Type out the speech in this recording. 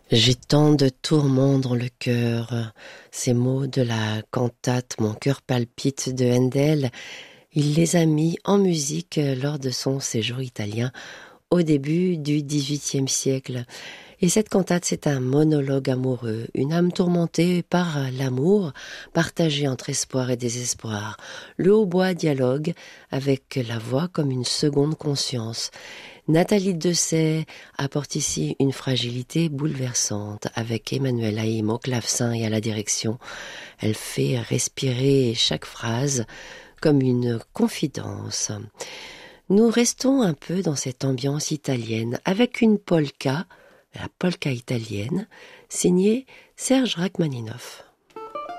J'ai tant de tourments dans le cœur. Ces mots de la cantate Mon cœur palpite de Handel, il les a mis en musique lors de son séjour italien au début du XVIIIe siècle. Et cette cantate, c'est un monologue amoureux, une âme tourmentée par l'amour, partagée entre espoir et désespoir. Le hautbois dialogue avec la voix comme une seconde conscience. Nathalie Dessay apporte ici une fragilité bouleversante avec Emmanuel Haïm au clavecin et à la direction. Elle fait respirer chaque phrase comme une confidence. Nous restons un peu dans cette ambiance italienne avec une polka, la polka italienne, signée Serge Rachmaninoff.